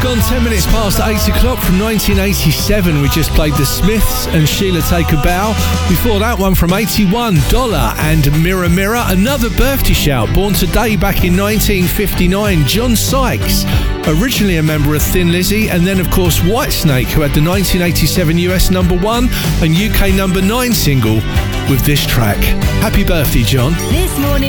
Gone 10 minutes past 8 o'clock from 1987. We just played The Smiths and Sheila Take a Bow. Before that one from 81, Dollar and Mirror Mirror. Another birthday shout, born today back in 1959, John Sykes. Originally a member of Thin Lizzy, and then of course Whitesnake, who had the 1987 US number 1 and UK number 9 single with this track. Happy birthday, John. This morning